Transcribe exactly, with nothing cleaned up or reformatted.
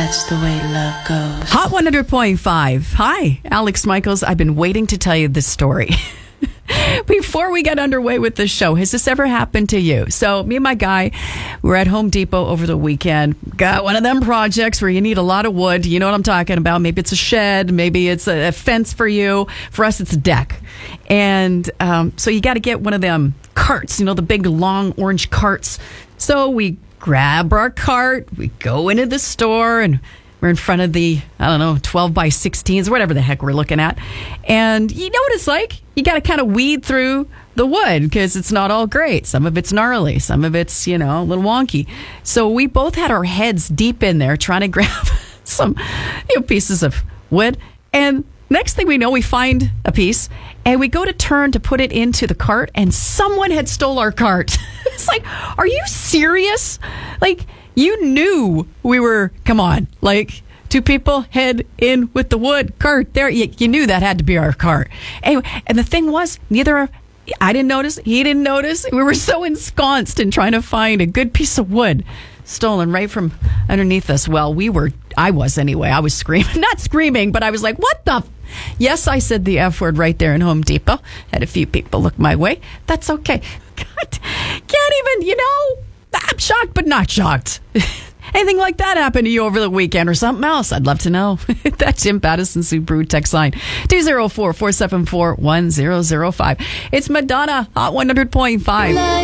That's the way love goes. Hot one hundred point five. Hi, Alex Michaels. I've been waiting to tell you this story. Before we get underway with the show, has this ever happened to you? So me and my guy were at Home Depot over the weekend. Got one of them projects where you need a lot of wood. You know what I'm talking about. Maybe it's a shed. Maybe it's a, a fence for you. For us, it's a deck. And um, so you got to get one of them carts, you know, the big long orange carts. So we grab our cart. We go into the store and we're in front of the, I don't know, twelve by sixteens, whatever the heck we're looking at. And you know what it's like? You got to kind of weed through the wood because it's not all great. Some of it's gnarly. Some of it's, you know, a little wonky. So we both had our heads deep in there trying to grab some, you know, pieces of wood. And next thing we know, we find a piece and we go to turn to put it into the cart and someone had stole our cart. It's like, are you serious? Like, you knew we were, come on, like two people head in with the wood cart there. You, you knew that had to be our cart. Anyway, and the thing was, neither, I didn't notice, he didn't notice. We were so ensconced in trying to find a good piece of wood stolen right from underneath us. Well, we were, I was anyway, I was screaming, not screaming, but I was like, what the? F-? Yes, I said the F word right there in Home Depot. Had a few people look my way. That's okay. God, can't even, you know. I'm shocked, but not shocked. Anything like that happened to you over the weekend or something else? I'd love to know. That's Jim Pattison Subaru text line two oh four, four seven four, one oh oh five. It's Madonna, Hot one hundred point five.